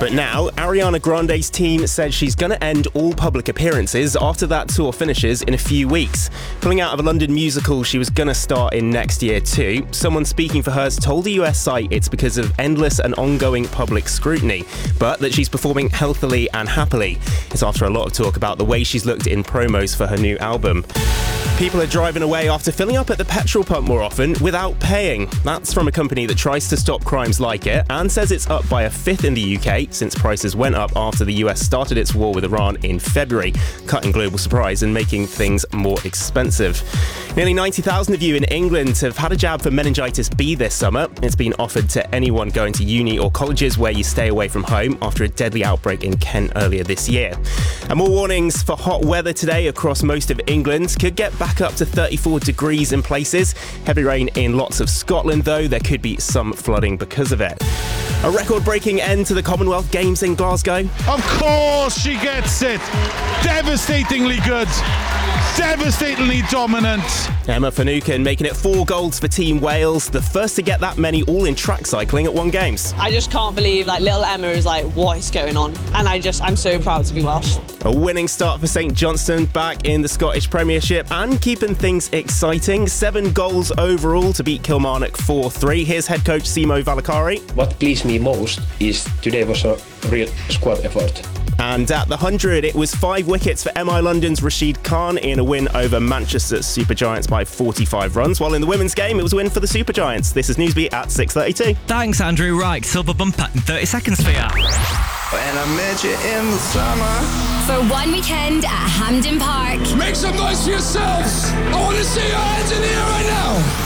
But now, Ariana Grande's team said she's going to end all public appearances after that tour finishes in a few weeks. Pulling out of a London musical she was going to start in next year too. Someone speaking for her told a US site it's because of endless and ongoing public scrutiny, but that she's performing healthily and happily. It's after a lot of talk about the way she's looked in promos for her new album. People are driving away after filling up at the petrol pump more often without paying. That's from a company that tries to stop crimes like it and says it's up by a fifth in the UK since prices went up after the US started its war with Iran in February, cutting global supplies and making things more expensive. Nearly 90,000 of you in England have had a jab for meningitis B this summer. It's been offered to anyone going to uni or colleges where you stay away from home after a deadly outbreak in Kent earlier this year. And more warnings for hot weather today across most of England. Could get back up to 34 degrees in places. Heavy rain in lots of Scotland, though. There could be some flooding because of it. A record-breaking end to the Commonwealth Games in Glasgow. Of course she gets it. Devastatingly good. Devastatingly dominant. Emma Finucane making it 4 golds for Team Wales, the first to get that many all in track cycling at one Games. I just can't believe little Emma is what is going on? And I'm so proud to be Welsh. A winning start for St Johnstone back in the Scottish Premiership and keeping things exciting. 7 goals overall to beat Kilmarnock 4-3. Here's head coach Simo Valakari. What pleased me most is today was a real squad effort. And at the 100, it was 5 wickets for MI London's Rashid Khan in a win over Manchester's Supergiants by 45 runs, while in the women's game, it was a win for the Supergiants. This is Newsbeat at 6:32. Thanks, Andrew. Right, Silver Bumper in 30 seconds for you. When I met you in the summer. For one weekend at Hampden Park. Make some noise for yourselves. I want to see your hands in the air right now.